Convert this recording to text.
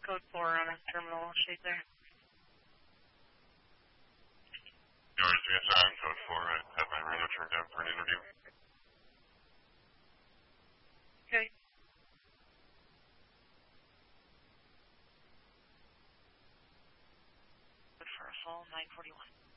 code 4 on a terminal shade there. Yours, CSI, I'm code 4. I have my radio turned down for an interview. Okay. For a full 941.